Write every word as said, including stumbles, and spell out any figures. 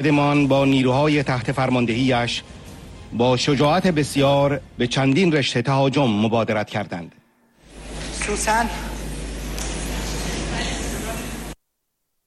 مان با نیروهای تحت فرماندهیش با شجاعت بسیار به چندین رشته تهاجم مبادرت کردند. سوسن